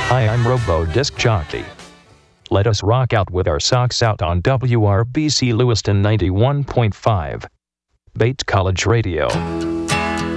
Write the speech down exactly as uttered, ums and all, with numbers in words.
Hi, I'm Robo Disc Jockey. Let us rock out with our socks out on W R B C Lewiston ninety-one point five. Bait College Radio.